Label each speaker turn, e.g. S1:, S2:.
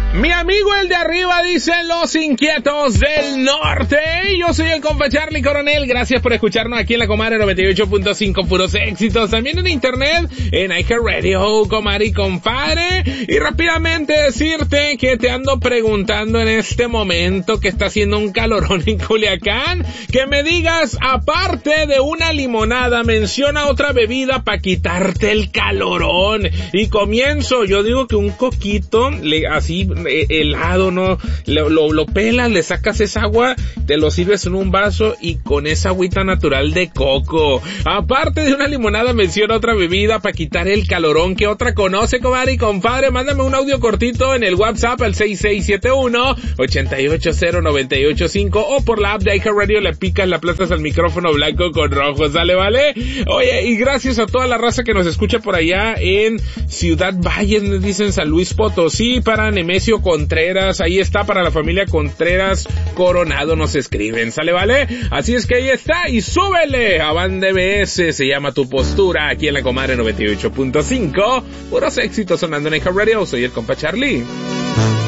S1: Mi amigo el de arriba, dicen los inquietos del norte. Yo soy el compa Charlie Coronel. Gracias por escucharnos aquí en la Comadre 98.5, puros éxitos. También en internet, en iHeartRadio, comadre y compadre. Y rápidamente decirte que te ando preguntando en este momento que está haciendo un calorón en Culiacán, que me digas, aparte de una limonada, menciona otra bebida para quitarte el calorón. Y comienzo, yo digo que un coquito, así helado, ¿no? Lo pelas, le sacas esa agua, te lo sirves en un vaso y con esa agüita natural de coco. Aparte de una limonada, menciona otra bebida para quitar el calorón. ¿Qué otra conoce, comadre y compadre? Mándame un audio cortito en el WhatsApp al 6671-880985 o por la app de iHeartRadio le picas, la aplastas al micrófono blanco con rojo, ¿sale, vale? Oye, y gracias a toda la raza que nos escucha por allá en Ciudad Valles, dicen San Luis Potosí, para Nemesio Contreras, ahí está, para la familia Contreras Coronado nos escriben, ¿sale, vale? Así es que ahí está, y súbele a Banda MS, se llama Tu Postura, aquí en la Comadre 98.5, puros éxitos sonando en iHeartRadio. Soy el compa Charlie.